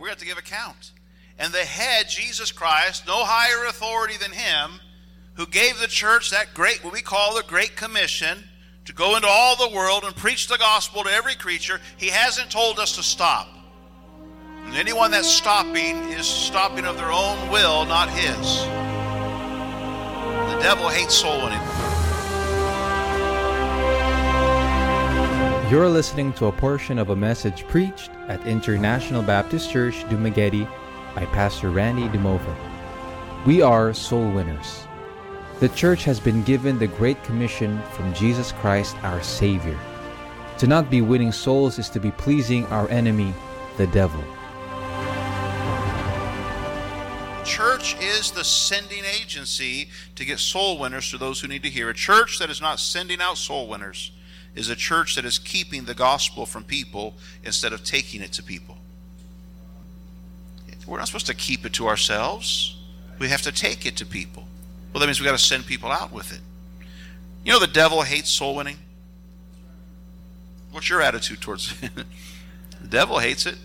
we have to give account. And the head, Jesus Christ, no higher authority than him, who gave the church that great, what we call the Great Commission, to go into all the world and preach the gospel to every creature. He hasn't told us to stop. And anyone that's stopping is stopping of their own will, not his. The devil hates soul winning. You're listening to a portion of a message preached at International Baptist Church, Dumaguete by Pastor Randy Dumova. We are soul winners. The church has been given the Great Commission from Jesus Christ, our Savior. To not be winning souls is to be pleasing our enemy, the devil. Church is the sending agency to get soul winners to those who need to hear. A church that is not sending out soul winners is a church that is keeping the gospel from people instead of taking it to people. We're not supposed to keep it to ourselves. We have to take it to people. Well, that means we've got to send people out with it. You know the devil hates soul winning? What's your attitude towards it? The devil hates it.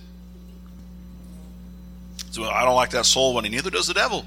So, well, I don't like that soul winning. Neither does the devil.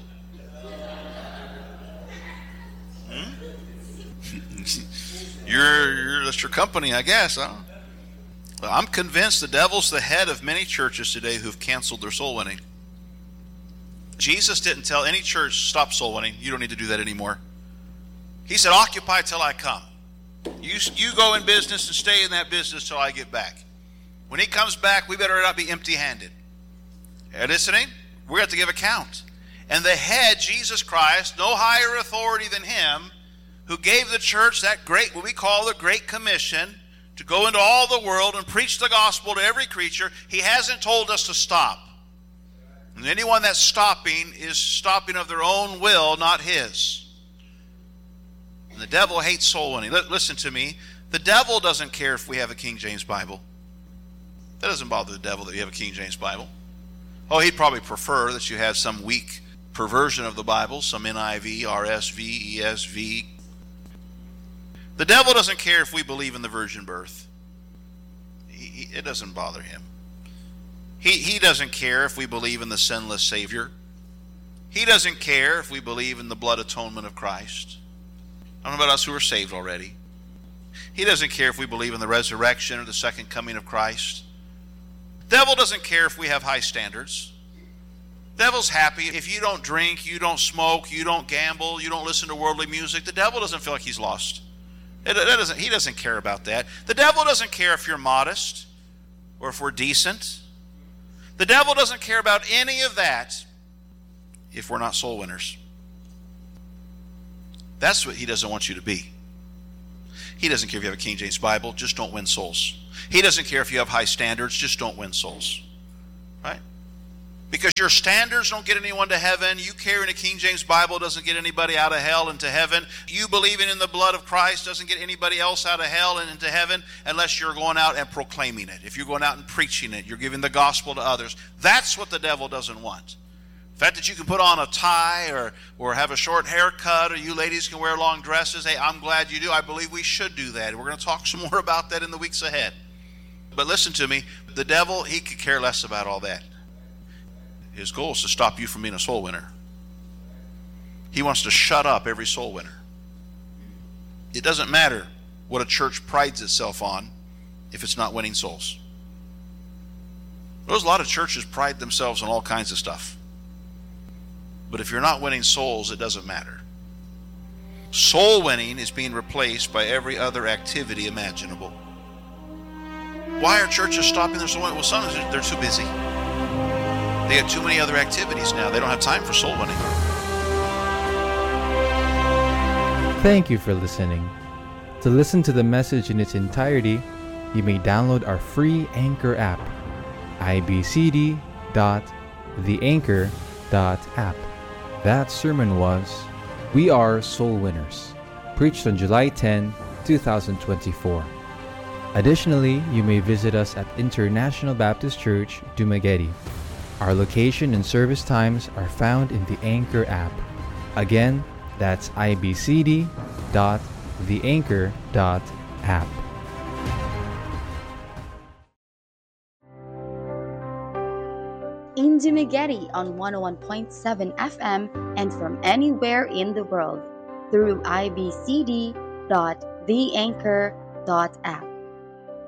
That's your company, I guess. Huh? Well, I'm convinced the devil's the head of many churches today who've canceled their soul winning. Jesus didn't tell any church, stop soul winning. You don't need to do that anymore. He said, occupy till I come. You go in business and stay in that business till I get back. When he comes back, we better not be empty-handed. Are you listening? We have to give account. And the head, Jesus Christ, no higher authority than him, who gave the church that great, what we call the Great Commission, to go into all the world and preach the gospel to every creature. He hasn't told us to stop. And anyone that's stopping is stopping of their own will, not his. And the devil hates soul winning. Listen to me. The devil doesn't care if we have a King James Bible. That doesn't bother the devil that you have a King James Bible. Oh, he'd probably prefer that you have some weak perversion of the Bible, some NIV, RSV, ESV. The devil doesn't care if we believe in the virgin birth. It doesn't bother him. He doesn't care if we believe in the sinless Savior. He doesn't care if we believe in the blood atonement of Christ. I don't know about us who are saved already. He doesn't care if we believe in the resurrection or the second coming of Christ. The devil doesn't care if we have high standards. The devil's happy if you don't drink, you don't smoke, you don't gamble, you don't listen to worldly music. The devil doesn't feel like he's lost. He doesn't care about that. The devil doesn't care if you're modest or if we're decent. The devil doesn't care about any of that if we're not soul winners. That's what he doesn't want you to be. He doesn't care if you have a King James Bible, just don't win souls. He doesn't care if you have high standards, just don't win souls. Right? Because your standards don't get anyone to heaven. You carrying a King James Bible doesn't get anybody out of hell into heaven. You believing in the blood of Christ doesn't get anybody else out of hell and into heaven unless you're going out and proclaiming it. If you're going out and preaching it, you're giving the gospel to others. That's what the devil doesn't want. The fact that you can put on a tie or have a short haircut, or you ladies can wear long dresses, hey, I'm glad you do. I believe we should do that. We're going to talk some more about that in the weeks ahead. But listen to me, the devil, he could care less about all that. His goal is to stop you from being a soul winner. He wants to shut up every soul winner. It doesn't matter what a church prides itself on if it's not winning souls. There's a lot of churches pride themselves on all kinds of stuff. But if you're not winning souls, it doesn't matter. Soul winning is being replaced by every other activity imaginable. Why are churches stopping their soul winning? Well, some they're too busy. They have too many other activities now. They don't have time for soul winning. Thank you for listening. To listen to the message in its entirety, you may download our free Anchor app, ibcd.theanchor.app. That sermon was We Are Soul Winners, preached on July 10, 2024. Additionally, you may visit us at International Baptist Church, Dumaguete. Our location and service times are found in the Anchor app. Again, that's ibcd.theanchor.app. in Dumaguete on 101.7 FM and from anywhere in the world through ibcd.theanchor.app.